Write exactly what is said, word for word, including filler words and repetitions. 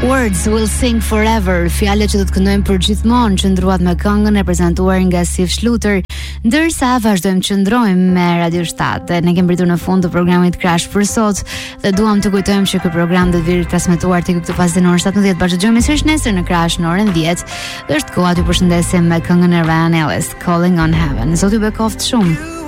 Words will sing forever, fjalë që do të këndojmë për gjithmonë, qëndruat me këngën e prezantuar nga Sif Shluter, ndërsa vazhdojmë qëndrojmë me Radio shtat. Ne kemi pritur në fund të programit Crash për sot dhe duam të kujtojmë që ky program do të vijë transmetuar tek këtë fazë në orën shtatëmbëdhjetë. Bashkëdëgjojmë sërish nesër në Crash në orën dhjetë. Dhe është koha t'ju përshëndesim me këngën e Ryan Ellis, Calling on Heaven. Zoti ju bekoft shumë.